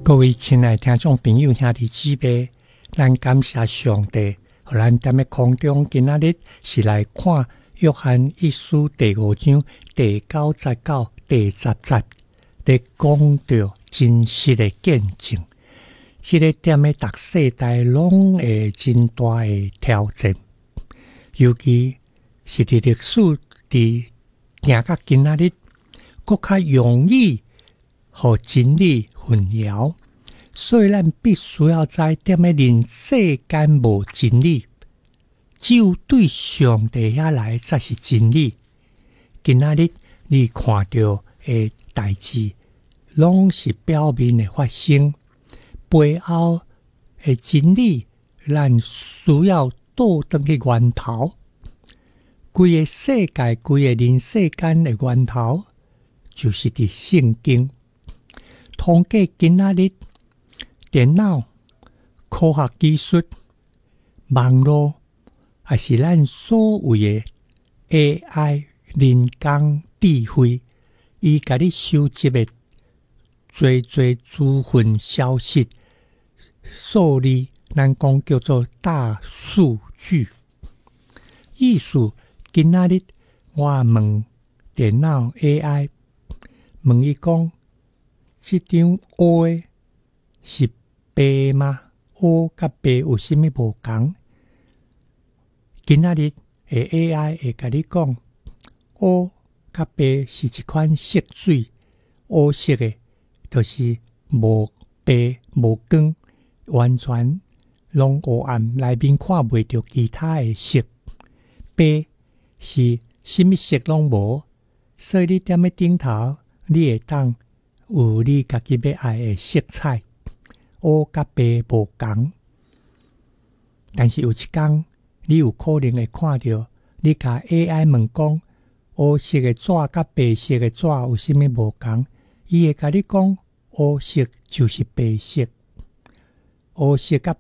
各位亲爱听众朋友兄弟姊妹，咱感谢上帝，互咱踮咧空中今仔日是来看约翰一书第5章第99、第10节，咧讲到真实的见证。这个点咧，逐世代拢会真大的挑战，尤其是伫历史伫行到今仔日，搁较容易互真理混淆，所以咱必须要知点咧，人世间无真理，只有对上帝遐来才是真理。今仔日你看到的代志，拢是表面的发生，背后的真理，咱需要倒转去源头。规个世界，规个人世间的源头，就是伫圣经。通过今仔日电脑、科学技术、网络，也是咱所谓的 AI 人工智慧，伊甲你收集的最资讯消息数字，咱讲叫做大数据。意思今仔日我问电脑 AI， 问伊讲，这张A是白吗？黑甲白有啥物无同？今仔日的 AI 会甲你讲，黑甲白是一款色水，黑色的，就是无白无光，完全拢黑暗，内面看袂到其他的色。白是啥物色拢无，所以你踮咧顶头，你会当有你家己要爱的色彩。黑甲白无同，但是有一天，你有可能会看到，你甲 AI 问讲，黑色的纸甲白色的纸有啥物无同？伊会甲你讲，黑色就是白色，黑色甲